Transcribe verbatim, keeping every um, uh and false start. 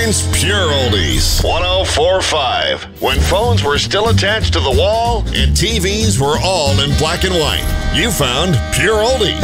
Burns Pure Oldies. one oh four point five. When phones were still attached to the wall and T Vs were all in black and white, you found Pure Oldies.